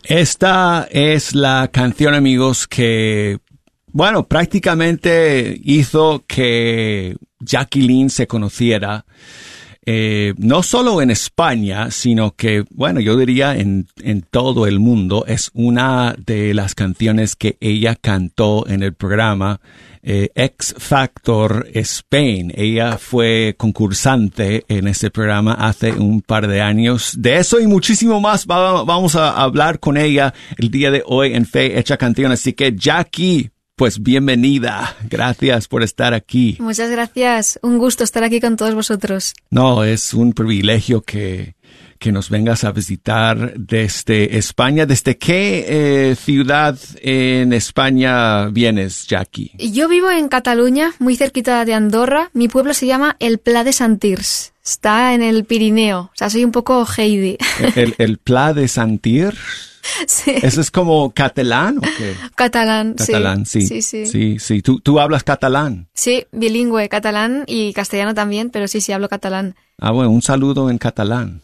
Esta es la canción, amigos, que, bueno, prácticamente hizo que Jacqueline se conociera. No solo en España, sino que, bueno, yo diría en todo el mundo. Es una de las canciones que ella cantó en el programa X Factor Spain. Ella fue concursante en ese programa hace un par de años. De eso y muchísimo más vamos a hablar con ella el día de hoy en Fe Hecha Canción. Así que, Jackie, pues bienvenida. Gracias por estar aquí. Muchas gracias. Un gusto estar aquí con todos vosotros. No, es un privilegio que nos vengas a visitar desde España. ¿Desde qué ciudad en España vienes, Jackie? Yo vivo en Cataluña, muy cerquita de Andorra. Mi pueblo se llama el Pla de Sant Tirs. Está en el Pirineo. O sea, soy un poco Heidi. ¿El Pla de Sant Tirs? Sí. ¿Eso es como catalán o qué? Catalán, sí. Sí. ¿Tú hablas catalán? Sí, bilingüe, catalán y castellano también, pero sí, hablo catalán. Ah, bueno, un saludo en catalán.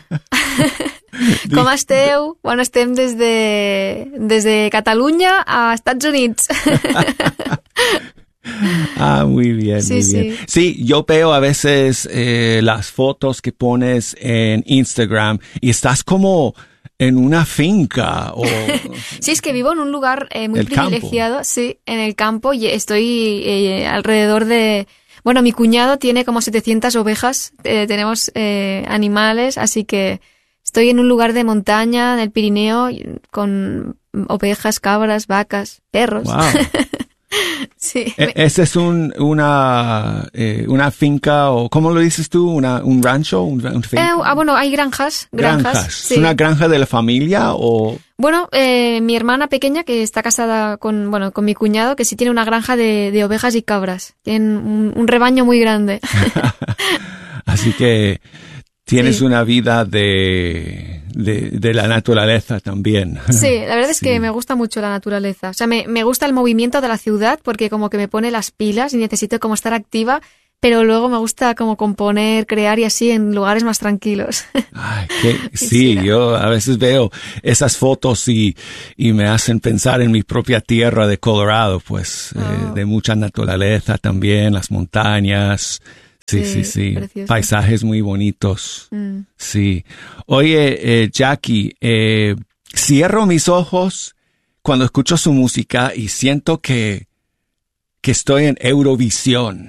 Com esteu? Bueno, estem desde Catalunya a Estados Unidos. Ah, muy bien, sí, muy bien. Sí, yo veo a veces las fotos que pones en Instagram y estás como en una finca o... Sí, es que vivo en un lugar muy el privilegiado, campo. Sí, en el campo, y estoy alrededor de... Bueno, mi cuñado tiene como 700 ovejas, tenemos animales, así que estoy en un lugar de montaña, en el Pirineo, con ovejas, cabras, vacas, perros. Wow. Sí. ¿Esa es una finca o cómo lo dices tú? ¿Un rancho? Bueno, hay granjas. Sí. ¿Es una granja de la familia o...? Bueno, mi hermana pequeña, que está casada con mi cuñado, que sí tiene una granja de ovejas y cabras. Tienen un rebaño muy grande. Así que tienes una vida de la naturaleza también. Sí, la verdad es que me gusta mucho la naturaleza. O sea, me gusta el movimiento de la ciudad porque como que me pone las pilas y necesito como estar activa, pero luego me gusta como componer, crear y así en lugares más tranquilos. Ay, sí, yo a veces veo esas fotos y me hacen pensar en mi propia tierra de Colorado, pues, de mucha naturaleza también, las montañas. Sí. Precioso. Paisajes muy bonitos. Sí. Oye, Jackie, cierro mis ojos cuando escucho su música y siento que estoy en Eurovisión.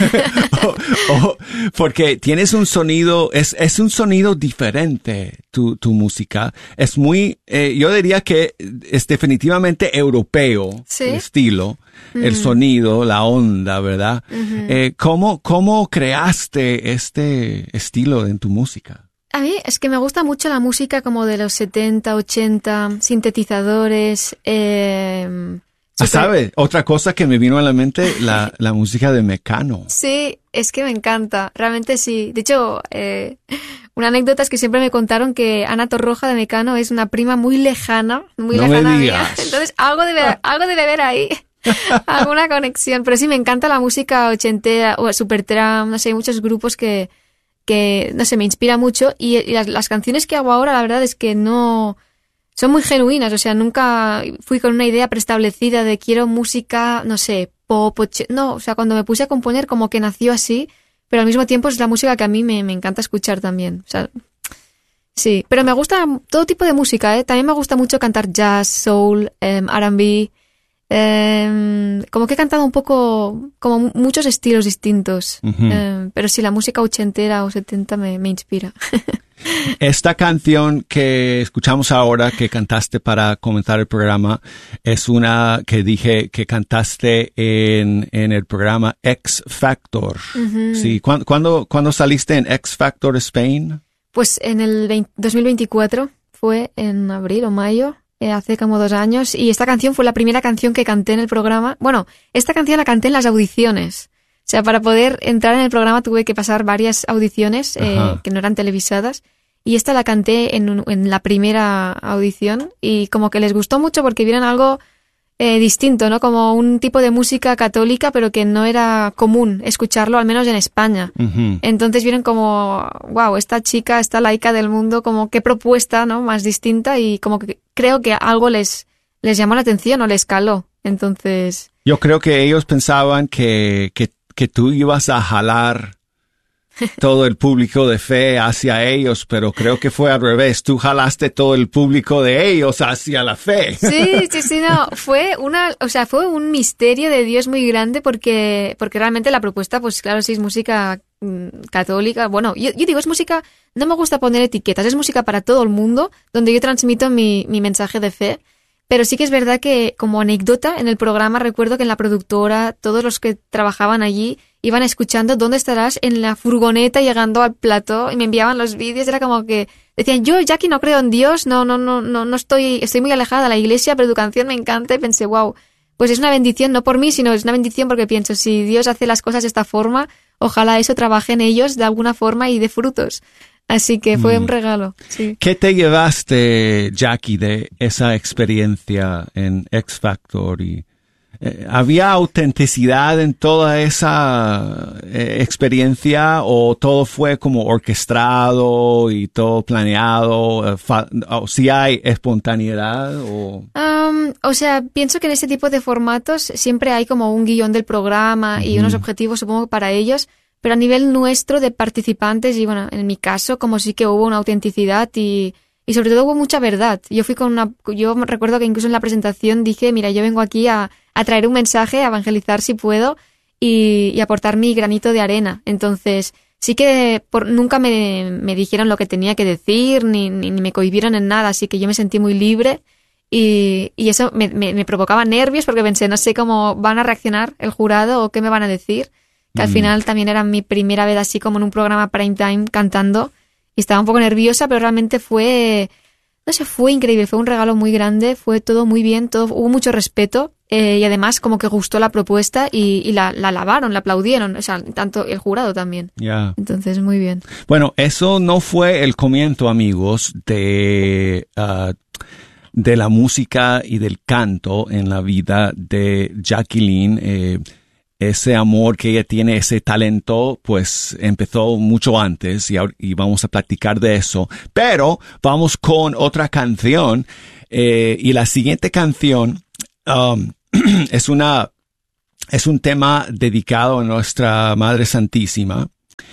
Porque tienes un sonido, es un sonido diferente tu música. Es muy, yo diría que es definitivamente europeo, ¿Sí? El estilo, el sonido, la onda, ¿verdad? ¿Cómo creaste este estilo en tu música? A mí es que me gusta mucho la música como de los 70, 80, sintetizadores, ¿Sabe? Otra cosa que me vino a la mente, la música de Mecano. Sí, es que me encanta, realmente sí. De hecho, una anécdota es que siempre me contaron que Ana Torroja de Mecano es una prima muy lejana mía. Entonces, algo debe haber ahí, alguna conexión. Pero sí, me encanta la música ochentera o Supertramp, no sé, hay muchos grupos que no sé, me inspira mucho. Y las canciones que hago ahora, la verdad es que no... Son muy genuinas, o sea, nunca fui con una idea preestablecida de quiero música, no sé, pop, no, o sea, cuando me puse a componer como que nació así, pero al mismo tiempo es la música que a mí me encanta escuchar también, o sea, sí, pero me gusta todo tipo de música, también me gusta mucho cantar jazz, soul, R&B, como que he cantado un poco, como muchos estilos distintos, pero sí, la música ochentera o 70 me inspira. Esta canción que escuchamos ahora, que cantaste para comenzar el programa, es una que dije que cantaste en el programa X Factor. Sí, ¿cuándo saliste en X Factor Spain? Pues en el 2024, fue en abril o mayo, hace como 2 años, y esta canción fue la primera canción que canté en el programa. Bueno, esta canción la canté en las audiciones. O sea, para poder entrar en el programa tuve que pasar varias audiciones que no eran televisadas. Y esta la canté en la primera audición y como que les gustó mucho porque vieron algo distinto, ¿no? Como un tipo de música católica, pero que no era común escucharlo, al menos en España. Uh-huh. Entonces vieron como, wow, esta chica, esta laica del mundo, como qué propuesta, ¿no? Más distinta, y como que creo que algo les llamó la atención o les caló. Entonces... Yo creo que ellos pensaban que tú ibas a jalar todo el público de fe hacia ellos, pero creo que fue al revés. Tú jalaste todo el público de ellos hacia la fe. Sí, no. Fue un misterio de Dios muy grande porque realmente la propuesta, pues claro, sí es música católica. Bueno, yo digo, es música, no me gusta poner etiquetas, es música para todo el mundo, donde yo transmito mi mensaje de fe. Pero sí que es verdad que, como anécdota, en el programa recuerdo que en la productora, todos los que trabajaban allí iban escuchando ¿dónde estarás? En la furgoneta llegando al plató, y me enviaban los vídeos. Era como que decían, yo, Jackie, no creo en Dios, no estoy muy alejada de la iglesia, pero tu canción me encanta. Y pensé, wow, pues es una bendición, no por mí, sino es una bendición porque pienso, si Dios hace las cosas de esta forma, ojalá eso trabaje en ellos de alguna forma y dé frutos. Así que fue un regalo, sí. ¿Qué te llevaste, Jackie, de esa experiencia en X Factor? ¿Había autenticidad en toda esa experiencia o todo fue como orquestado y todo planeado? ¿O si hay espontaneidad? O sea, pienso que en ese tipo de formatos siempre hay como un guión del programa y unos objetivos, supongo, para ellos. Pero a nivel nuestro de participantes, y bueno, en mi caso, como sí que hubo una autenticidad y sobre todo hubo mucha verdad. Yo me recuerdo que incluso en la presentación dije, mira, yo vengo aquí a traer un mensaje, a evangelizar si puedo y aportar mi granito de arena. Entonces, sí que nunca me dijeron lo que tenía que decir, ni me cohibieron en nada, así que yo me sentí muy libre y eso me provocaba nervios porque pensé, no sé cómo van a reaccionar el jurado o qué me van a decir. Que al final también era mi primera vez así como en un programa prime time cantando y estaba un poco nerviosa, pero realmente fue increíble, fue un regalo muy grande, fue todo muy bien, hubo mucho respeto y además como que gustó la propuesta y la alabaron, la aplaudieron, o sea, tanto el jurado también. Yeah. Entonces, muy bien. Bueno, eso no fue el comienzo, amigos, de la música y del canto en la vida de Jacqueline. Ese amor que ella tiene, ese talento, pues empezó mucho antes y vamos a platicar de eso. Pero vamos con otra canción y la siguiente canción es un tema dedicado a nuestra Madre Santísima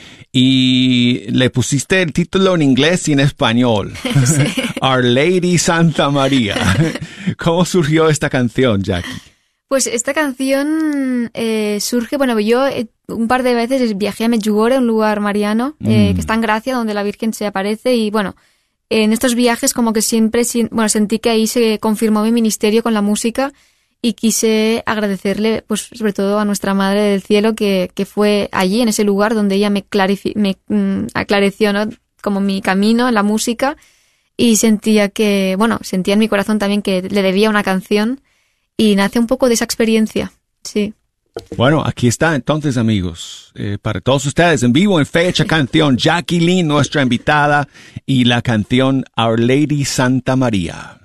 y le pusiste el título en inglés y en español. Sí. Our Lady Santa María. ¿Cómo surgió esta canción, Jackie? Pues esta canción surge, bueno, yo un par de veces viajé a Medjugorje, un lugar mariano, que está en Gracia, donde la Virgen se aparece, y bueno, en estos viajes como que siempre, sentí que ahí se confirmó mi ministerio con la música y quise agradecerle, pues sobre todo a nuestra Madre del Cielo, que fue allí, en ese lugar donde ella me aclareció, ¿no?, como mi camino en la música, y sentía en mi corazón también que le debía una canción. Y nace un poco de esa experiencia, sí. Bueno, aquí está entonces, amigos, para todos ustedes en vivo, en fecha canción, Jacqueline, nuestra invitada, y la canción Our Lady Santa María.